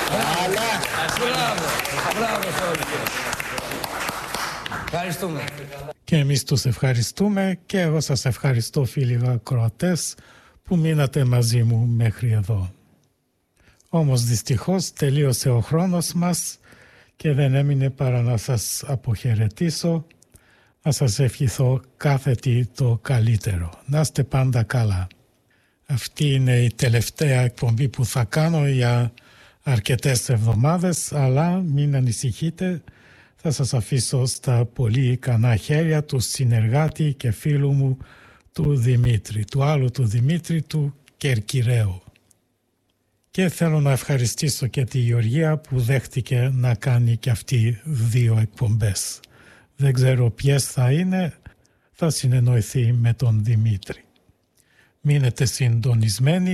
Μπράβο σε όλους. Ευχαριστούμε. Και εμείς τους ευχαριστούμε και εγώ σας ευχαριστώ, φίλοι ακροατές, που μείνατε μαζί μου μέχρι εδώ. Όμως δυστυχώς τελείωσε ο χρόνος μας και δεν έμεινε παρά να σας αποχαιρετήσω, να σας ευχηθώ κάθε τι το καλύτερο. Να είστε πάντα καλά. Αυτή είναι η τελευταία εκπομπή που θα κάνω για αρκετές εβδομάδες, αλλά μην ανησυχείτε, θα σας αφήσω στα πολύ ικανά χέρια του συνεργάτη και φίλου μου του Δημήτρη, του άλλου του Δημήτρη, του Κερκυραίου. Και θέλω να ευχαριστήσω και τη Γεωργία που δέχτηκε να κάνει και αυτή 2 εκπομπές. Δεν ξέρω ποιες θα είναι, θα συνεννοηθεί με τον Δημήτρη. Μείνετε συντονισμένοι.